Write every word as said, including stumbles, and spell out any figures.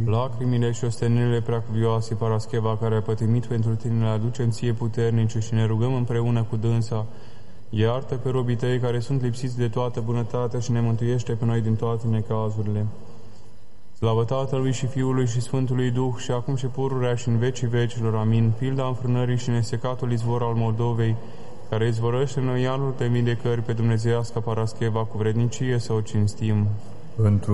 Lacrimile și ostenelile preacuvioase Parascheva, care a pătimit pentru tine, le aducem ție puternice și ne rugăm împreună cu dânsa. Iartă pe robii tăi care sunt lipsiți de toată bunătatea și ne mântuiește pe noi din toate necazurile. Slavă Tatălui și Fiului și Sfântului Duh, și acum și pururea și în vecii vecilor. Amin. Pilda înfrânării și nesecatul izvor al Moldovei, care izvorăște noi iarul de mii de cări pe dumnezeiasca Parascheva, cu vrednicie să o cinstim. Într